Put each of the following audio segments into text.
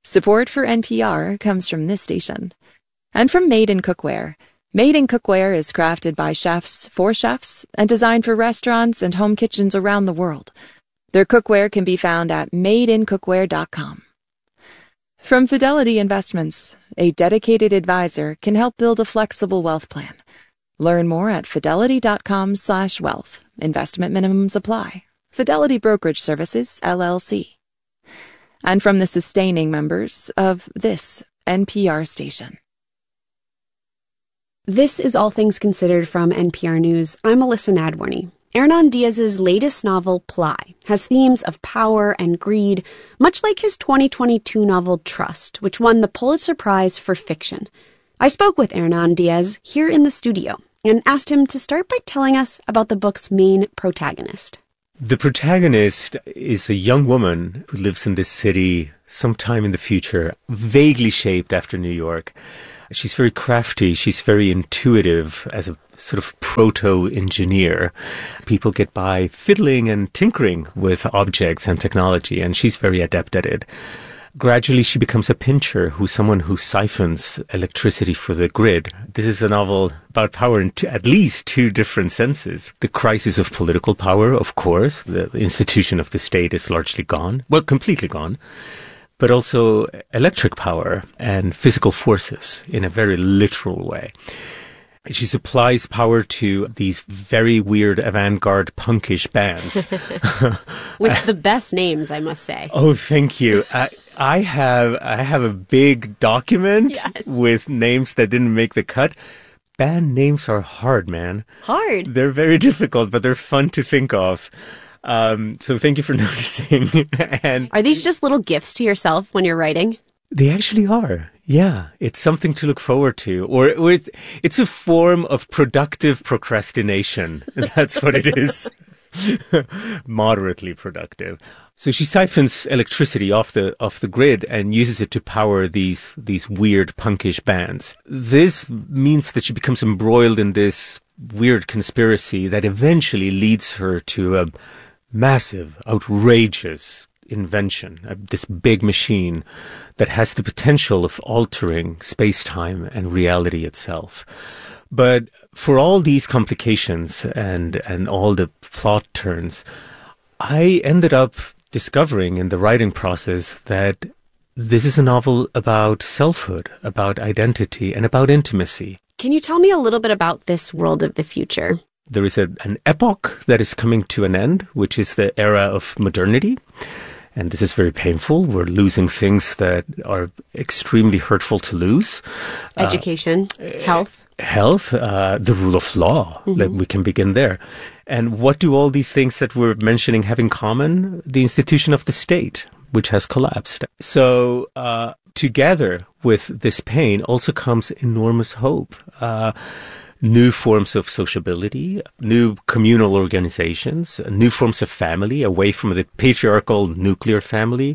Support for NPR comes from this station. And from Made in Cookware. Made in Cookware is crafted by chefs for chefs and designed for restaurants and home kitchens around the world. Their cookware can be found at madeincookware.com. From Fidelity Investments, a dedicated advisor can help build a flexible wealth plan. Learn more at fidelity.com/wealth. Investment minimums apply. Fidelity Brokerage Services, LLC. And from the sustaining members of this NPR station. This is All Things Considered from NPR News. I'm Alyssa Nadworny. Hernan Diaz's latest novel, Ply, has themes of power and greed, much like his 2022 novel, Trust, which won the Pulitzer Prize for fiction. I spoke with Hernan Diaz here in the studio and asked him to start by telling us about the book's main protagonist. The protagonist is a young woman who lives in this city sometime in the future, vaguely shaped after New York. She's very crafty. She's very intuitive as a sort of proto-engineer. People get by fiddling and tinkering with objects and technology, and she's very adept at it. Gradually, she becomes a pincher, someone who siphons electricity for the grid. This is a novel about power in at least two different senses. The crisis of political power, of course. The institution of the state is largely gone. Well, completely gone. But also electric power and physical forces in a very literal way. She supplies power to these very weird avant-garde punkish bands. With the best names, I must say. Oh, thank you. I have a big document with names that didn't make the cut. Band names are hard, man. Hard? They're very difficult, but they're fun to think of. So thank you for noticing. And are these just little gifts to yourself when you're writing? They actually are. Yeah. It's something to look forward to. Or it's a form of productive procrastination. That's what it is. Moderately productive. So she siphons electricity off the grid and uses it to power these weird punkish bands. This means that she becomes embroiled in this weird conspiracy that eventually leads her to a massive, outrageous invention, this big machine that has the potential of altering space-time and reality itself. But for all these complications and all the plot turns, I ended up discovering in the writing process that this is a novel about selfhood, about identity, and about intimacy. Can you tell me a little bit about this world of the future? There is an epoch that is coming to an end, which is the era of modernity. And this is very painful. We're losing things that are extremely hurtful to lose. Education, health. The rule of law. Mm-hmm. We can begin there. And what do all these things that we're mentioning have in common? The institution of the state, which has collapsed. So together with this pain also comes enormous hope. New forms of sociability, new communal organizations, new forms of family away from the patriarchal nuclear family,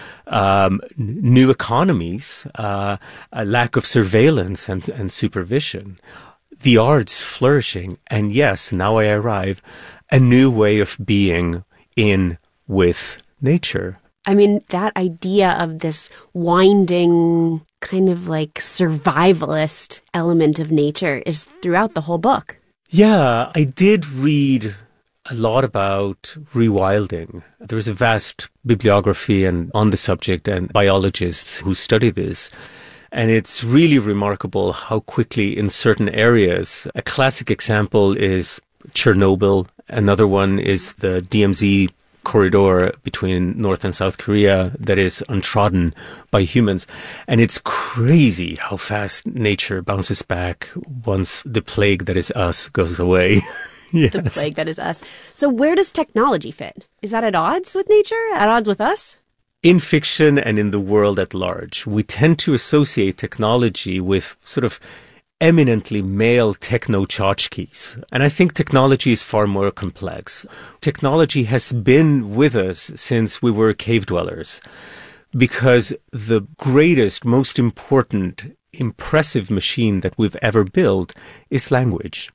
new economies, a lack of surveillance and supervision, the arts flourishing, and yes, now I arrive, a new way of being in with nature. I mean, that idea of this winding kind of like survivalist element of nature is throughout the whole book. Yeah, I did read a lot about rewilding. There's a vast bibliography on the subject and biologists who study this. And it's really remarkable how quickly in certain areas, a classic example is Chernobyl. Another one is the DMZ corridor between North and South Korea that is untrodden by humans. And it's crazy how fast nature bounces back once the plague that is us goes away. Yes. The plague that is us. So where does technology fit? Is that at odds with nature? At odds with us? In fiction and in the world at large, we tend to associate technology with sort of eminently male techno-tchotchkes. And I think technology is far more complex. Technology has been with us since we were cave dwellers, because the greatest, most important, impressive machine that we've ever built is language.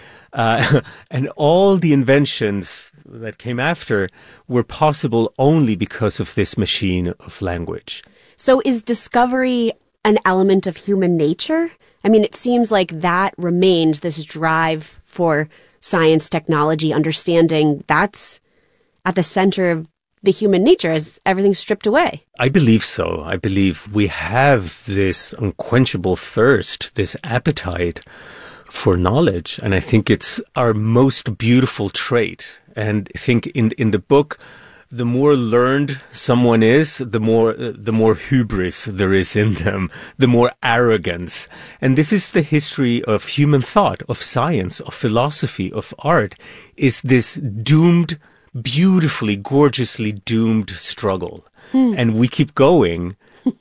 And all the inventions that came after were possible only because of this machine of language. So is discovery an element of human nature? I mean, it seems like that remains this drive for science, technology, understanding. That's at the center of the human nature as everything's stripped away. I believe so. I believe we have this unquenchable thirst, this appetite for knowledge. And I think it's our most beautiful trait. And I think in the book, the more learned someone is, the more hubris there is in them, the more arrogance. And this is the history of human thought, of science, of philosophy, of art, is this doomed, beautifully, gorgeously doomed struggle. And we keep going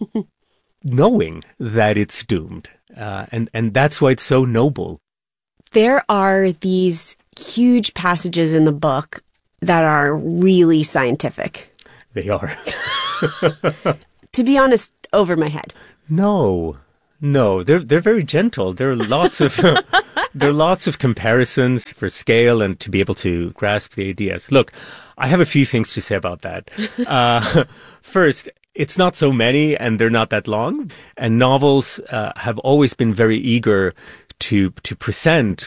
knowing that it's doomed. And that's why it's so noble. There are these huge passages in the book that are really scientific. They are. To be honest, over my head. No, they're very gentle. There are lots of comparisons for scale and to be able to grasp the ideas. Look, I have a few things to say about that. First, it's not so many and they're not that long. And novels have always been very eager to present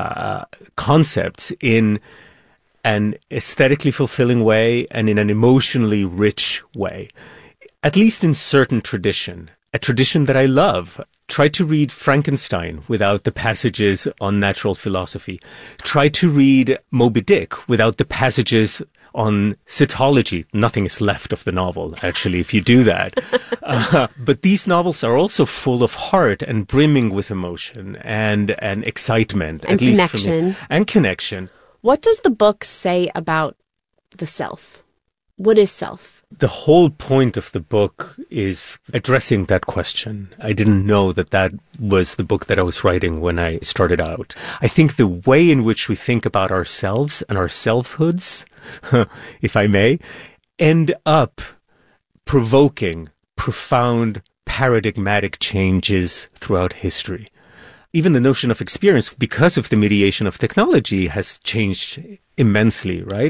concepts in an aesthetically fulfilling way and in an emotionally rich way, at least in certain tradition, a tradition that I love. Try to read Frankenstein without the passages on natural philosophy. Try to read Moby Dick without the passages on cytology. Nothing is left of the novel, actually, if you do that. But these novels are also full of heart and brimming with emotion and excitement. And at connection. Least for me. And connection. What does the book say about the self? What is self? The whole point of the book is addressing that question. I didn't know that was the book that I was writing when I started out. I think the way in which we think about ourselves and our selfhoods, if I may, end up provoking profound paradigmatic changes throughout history. Even the notion of experience, because of the mediation of technology, has changed immensely, right?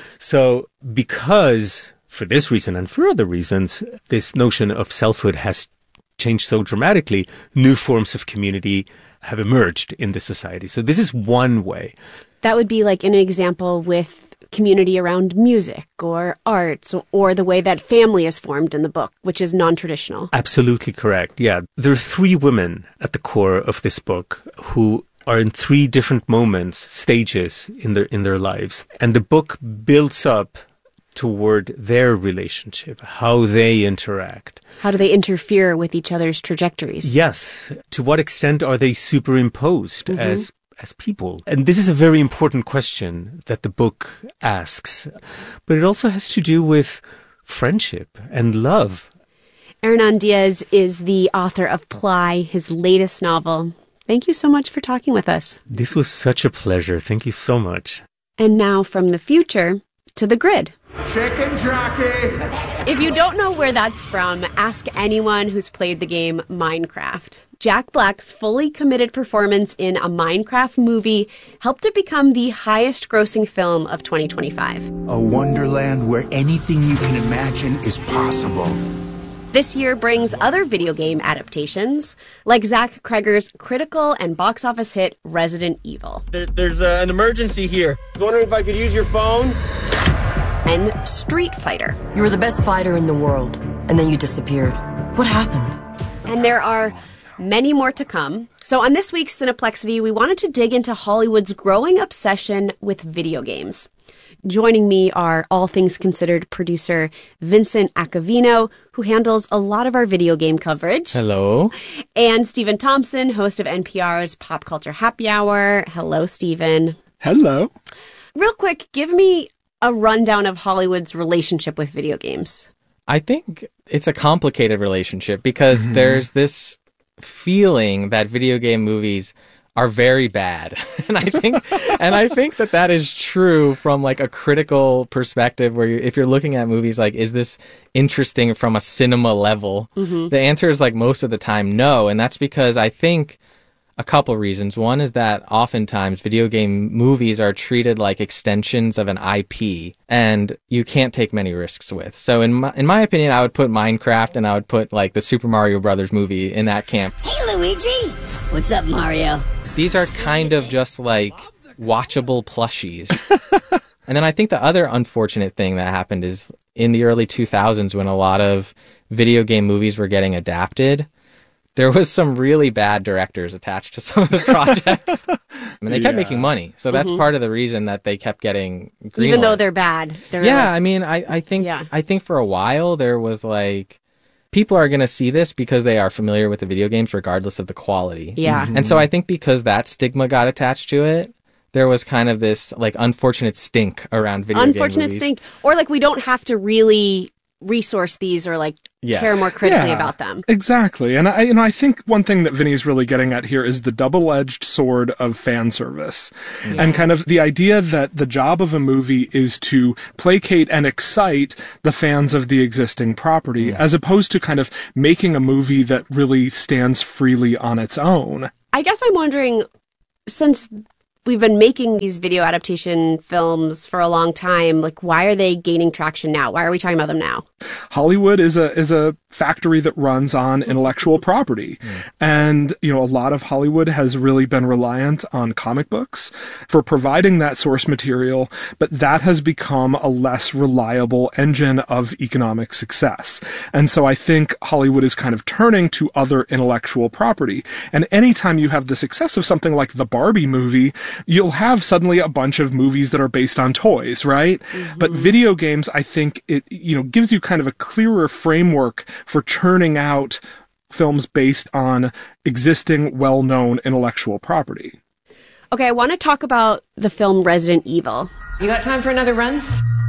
So because, for this reason and for other reasons, this notion of selfhood has changed so dramatically, new forms of community have emerged in the society. So this is one way. That would be like an example with community around music or arts or the way that family is formed in the book, which is non-traditional. Absolutely correct. Yeah. There are 3 women at the core of this book who are in 3 different moments, stages in their lives. And the book builds up toward their relationship, how they interact. How do they interfere with each other's trajectories? Yes. To what extent are they superimposed as people? And this is a very important question that the book asks. But it also has to do with friendship and love. Hernan Diaz is the author of Ply, his latest novel. Thank you so much for talking with us. This was such a pleasure. Thank you so much. And now from the future to the grid. Chicken jockey! If you don't know where that's from, ask anyone who's played the game Minecraft. Jack Black's fully committed performance in a Minecraft movie helped it become the highest grossing film of 2025. A wonderland where anything you can imagine is possible. This year brings other video game adaptations, like Zach Kreger's critical and box office hit Resident Evil. There's an emergency here. I was wondering if I could use your phone? And Street Fighter. You were the best fighter in the world, and then you disappeared. What happened? And there are many more to come. So on this week's Cineplexity, we wanted to dig into Hollywood's growing obsession with video games. Joining me are All Things Considered producer Vincent Acavino, who handles a lot of our video game coverage. Hello. And Stephen Thompson, host of NPR's Pop Culture Happy Hour. Hello, Stephen. Hello. Real quick, give me a rundown of Hollywood's relationship with video games. I think it's a complicated relationship because there's this feeling that video game movies are very bad. and I think that is true from like a critical perspective where if you're looking at movies like, is this interesting from a cinema level? The answer is like most of the time no. And that's because I think a couple reasons. One is that oftentimes video game movies are treated like extensions of an IP, and you can't take many risks with. So in my opinion, I would put Minecraft and I would put like the Super Mario Brothers movie in that camp. Hey, Luigi! What's up, Mario? These are kind of just like watchable plushies. And then I think the other unfortunate thing that happened is in the early 2000s when a lot of video game movies were getting adapted, there was some really bad directors attached to some of the projects. I mean, they kept making money. So that's part of the reason that they kept getting greenlit. Even though they're bad. I mean, I think for a while there was like, people are going to see this because they are familiar with the video games regardless of the quality. Yeah. And so I think because that stigma got attached to it, there was kind of this like unfortunate stink around video game movies. Unfortunate stink. Or like we don't have to really resource these or like care more critically about them. Exactly. And I think one thing that Vinny's really getting at here is the double-edged sword of fan service. Yeah. And kind of the idea that the job of a movie is to placate and excite the fans of the existing property, as opposed to kind of making a movie that really stands freely on its own. I guess I'm wondering, since we've been making these video adaptation films for a long time, like why are they gaining traction now? Why are we talking about them now? Hollywood is a factory that runs on intellectual property. And, you know, a lot of Hollywood has really been reliant on comic books for providing that source material, but that has become a less reliable engine of economic success. And so I think Hollywood is kind of turning to other intellectual property. And anytime you have the success of something like the Barbie movie, you'll have suddenly a bunch of movies that are based on toys, right? But video games, I think it, you know, gives you kind of a clearer framework for churning out films based on existing, well-known intellectual property. Okay, I want to talk about the film Resident Evil. You got time for another run?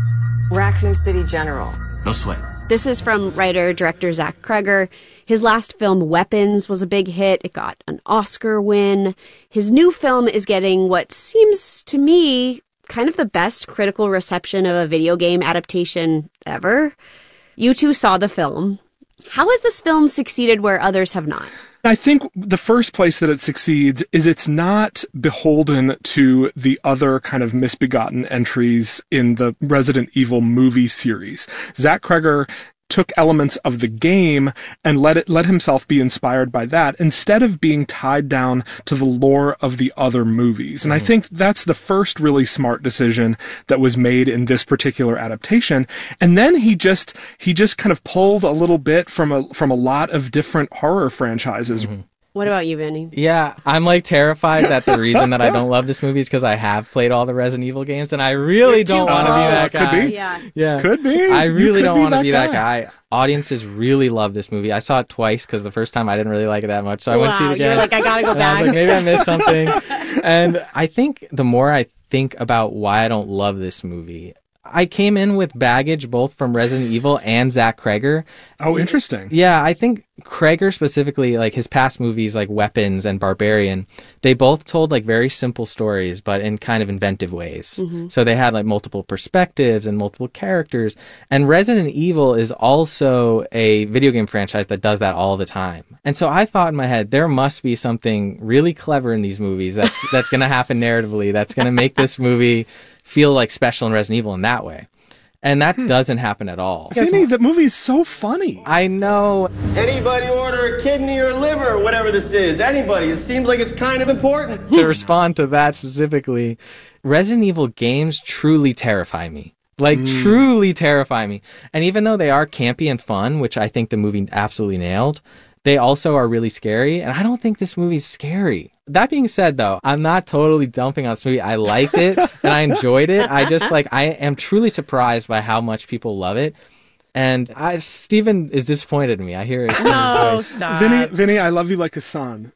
Raccoon City General. No sweat. This is from writer-director Zach Kreger. His last film, Weapons, was a big hit. It got an Oscar win. His new film is getting what seems to me kind of the best critical reception of a video game adaptation ever. You two saw the film. How has this film succeeded where others have not? I think the first place that it succeeds is it's not beholden to the other kind of misbegotten entries in the Resident Evil movie series. Zach Kreger took elements of the game and let himself be inspired by that instead of being tied down to the lore of the other movies. And I think that's the first really smart decision that was made in this particular adaptation. And then he just kind of pulled a little bit from a lot of different horror franchises. What about you, Vinny? Yeah, I'm like terrified that the reason that I don't love this movie is because I have played all the Resident Evil games and I really don't want to be that guy. Could be. Yeah. Could be. I really don't want to be that that guy. Audiences really love this movie. I saw it twice because the first time I didn't really like it that much, so I went to see it again. You're like, I gotta go and back. I was like, maybe I missed something. And I think the more I think about why I don't love this movie, I came in with baggage both from Resident Evil and Zach Kreger. Oh, interesting. Yeah, I think Kreger specifically, like his past movies like Weapons and Barbarian, they both told like very simple stories, but in kind of inventive ways. So they had like multiple perspectives and multiple characters. And Resident Evil is also a video game franchise that does that all the time. And so I thought in my head, there must be something really clever in these movies that's going to happen narratively, that's going to make this movie feel like special in Resident Evil in that way. And that doesn't happen at all. Vinny, the movie is so funny. I know. Anybody order a kidney or liver or whatever this is? Anybody. It seems like it's kind of important. To respond to that specifically, Resident Evil games truly terrify me. Truly terrify me. And even though they are campy and fun, which I think the movie absolutely nailed, they also are really scary, and I don't think this movie's scary. That being said, though, I'm not totally dumping on this movie. I liked it, and I enjoyed it. I am truly surprised by how much people love it. And Steven is disappointed in me. I hear it. No, stop. Vinny, I love you like a son.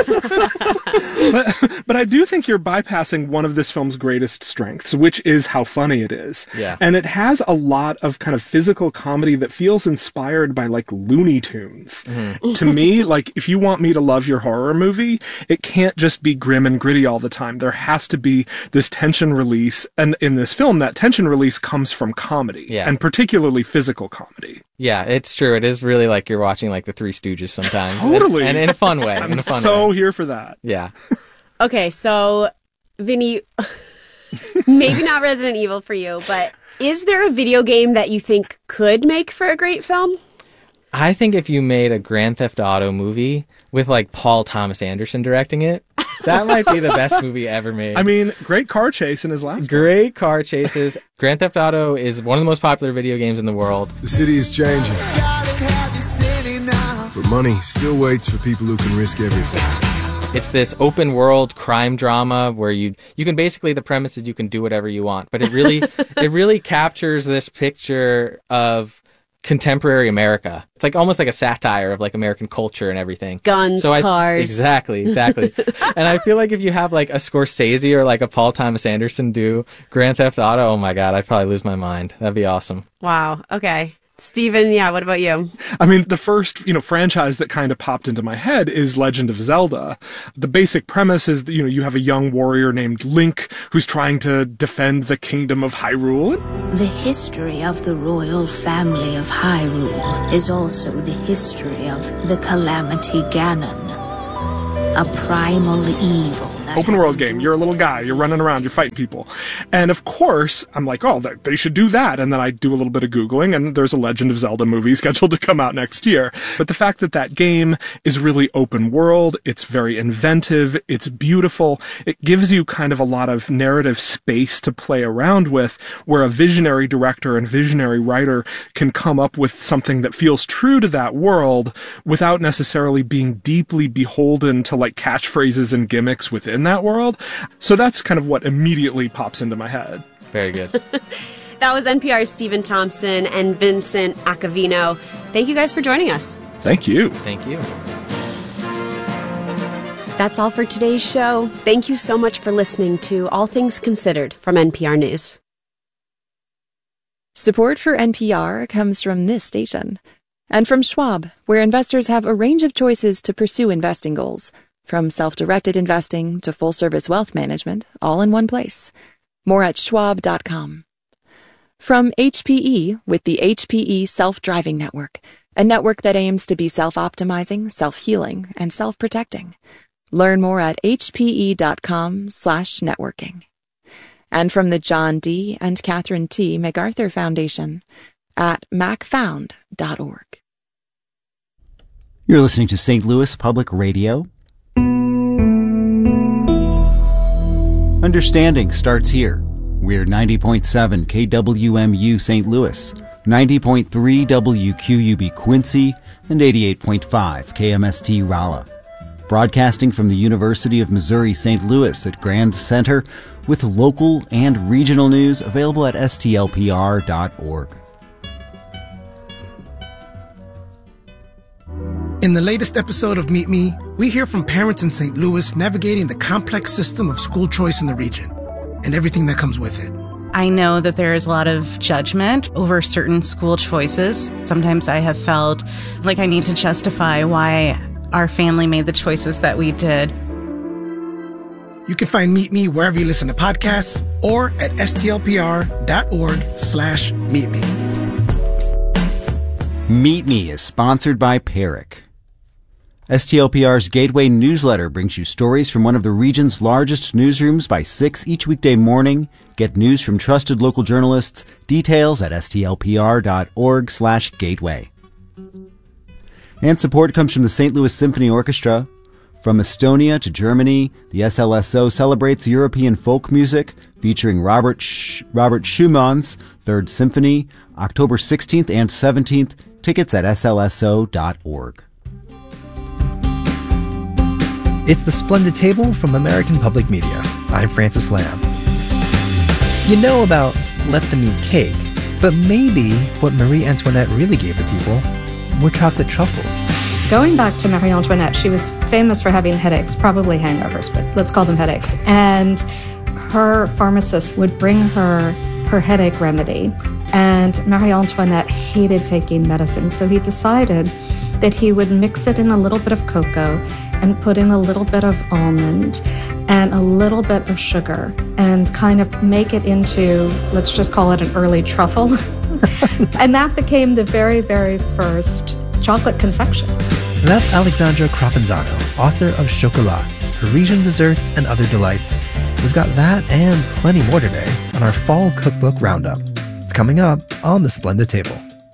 But I do think you're bypassing one of this film's greatest strengths, which is how funny it is. Yeah. And it has a lot of kind of physical comedy that feels inspired by like Looney Tunes. To me, like if you want me to love your horror movie, it can't just be grim and gritty all the time. There has to be this tension release. And in this film, that tension release comes from comedy, and particularly physical comedy. Yeah, it's true. It is really like you're watching like the Three Stooges sometimes. Totally. And in a fun way. I'm so here for that. Yeah. Okay, so Vinny, maybe not Resident Evil for you, but is there a video game that you think could make for a great film? I think if you made a Grand Theft Auto movie with like Paul Thomas Anderson directing it, that might be the best movie ever made. I mean, great car chase in his last Great car chases. Grand Theft Auto is one of the most popular video games in the world. The city is changing. But money still waits for people who can risk everything. It's this open world crime drama where you can basically, the premise is you can do whatever you want, but it really captures this picture of contemporary America. It's like almost like a satire of like American culture and everything. Guns, cars. Exactly. And I feel like if you have like a Scorsese or like a Paul Thomas Anderson do Grand Theft Auto, oh my God, I'd probably lose my mind. That'd be awesome. Wow. Okay. Steven, yeah, what about you? I mean, the first, franchise that kind of popped into my head is Legend of Zelda. The basic premise is that, you have a young warrior named Link who's trying to defend the kingdom of Hyrule. The history of the royal family of Hyrule is also the history of the Calamity Ganon, a primal evil. Open world game. You're a little guy. You're running around. You're fighting people. And of course, I'm like, oh, they should do that. And then I do a little bit of Googling, and there's a Legend of Zelda movie scheduled to come out next year. But the fact that game is really open world, it's very inventive, it's beautiful, it gives you kind of a lot of narrative space to play around with, where a visionary director and visionary writer can come up with something that feels true to that world without necessarily being deeply beholden to like catchphrases and gimmicks within that world. So that's kind of what immediately pops into my head. Very good. That was NPR's Stephen Thompson and Vincent Acavino. Thank you guys for joining us. Thank you. Thank you. That's all for today's show. Thank you so much for listening to All Things Considered from NPR News. Support for NPR comes from this station and from Schwab, where investors have a range of choices to pursue investing goals. From self-directed investing to full-service wealth management, all in one place. More at schwab.com. From HPE with the HPE Self-Driving Network, a network that aims to be self-optimizing, self-healing, and self-protecting. Learn more at hpe.com/networking. And from the John D. and Catherine T. MacArthur Foundation at macfound.org. You're listening to St. Louis Public Radio. Understanding starts here. We're 90.7 KWMU St. Louis, 90.3 WQUB Quincy, and 88.5 KMST Rolla. Broadcasting from the University of Missouri St. Louis at Grand Center, with local and regional news available at stlpr.org. In the latest episode of Meet Me, we hear from parents in St. Louis navigating the complex system of school choice in the region and everything that comes with it. I know that there is a lot of judgment over certain school choices. Sometimes I have felt like I need to justify why our family made the choices that we did. You can find Meet Me wherever you listen to podcasts or at stlpr.org/meetme. Meet Me is sponsored by Peric. STLPR's Gateway newsletter brings you stories from one of the region's largest newsrooms by 6 each weekday morning. Get news from trusted local journalists. Details at stlpr.org/gateway. And support comes from the St. Louis Symphony Orchestra. From Estonia to Germany, the SLSO celebrates European folk music, featuring Robert Schumann's Third Symphony, October 16th and 17th. Tickets at slso.org. It's The Splendid Table from American Public Media. I'm Francis Lamb. You know about let them eat cake, but maybe what Marie Antoinette really gave the people were chocolate truffles. Going back to Marie Antoinette, she was famous for having headaches, probably hangovers, but let's call them headaches. And her pharmacist would bring her headache remedy. And Marie Antoinette hated taking medicine, so he decided that he would mix it in a little bit of cocoa and put in a little bit of almond and a little bit of sugar and kind of make it into, let's just call it an early truffle. And that became the very, very first chocolate confection. And that's Alexandra Crapanzano, author of Chocolat, Parisian Desserts and Other Delights. We've got that and plenty more today on our Fall Cookbook Roundup. It's coming up on the Splendid Table.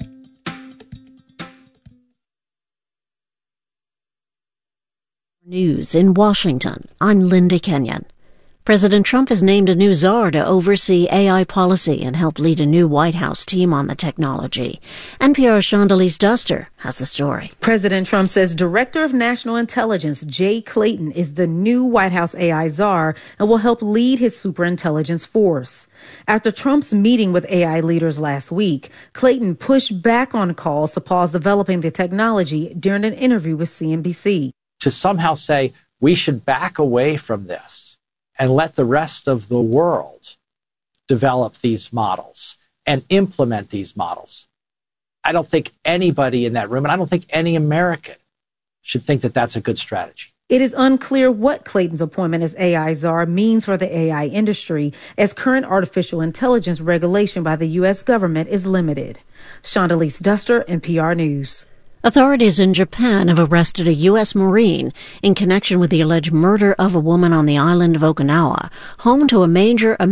News in Washington. I'm Linda Kenyon. President Trump has named a new czar to oversee AI policy and help lead a new White House team on the technology. NPR's Shondelise Duster has the story. President Trump says Director of National Intelligence Jay Clayton is the new White House AI czar and will help lead his superintelligence force. After Trump's meeting with AI leaders last week, Clayton pushed back on calls to pause developing the technology during an interview with CNBC. To somehow say we should back away from this and let the rest of the world develop these models and implement these models. I don't think anybody in that room, and I don't think any American, should think that that's a good strategy. It is unclear what Clayton's appointment as AI czar means for the AI industry, as current artificial intelligence regulation by the U.S. government is limited. Shondelise Duster, NPR News. Authorities in Japan have arrested a U.S. Marine in connection with the alleged murder of a woman on the island of Okinawa, home to a major